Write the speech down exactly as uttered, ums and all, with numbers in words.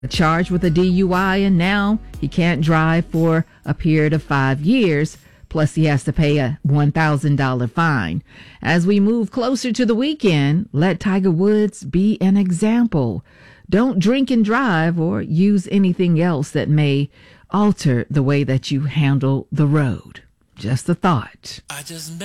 charged with a D U I, and now he can't drive for a period of five years. Plus, he has to pay a one thousand dollars fine. As we move closer to the weekend, let Tiger Woods be an example. Don't drink and drive or use anything else that may alter the way that you handle the road. Just a thought. I just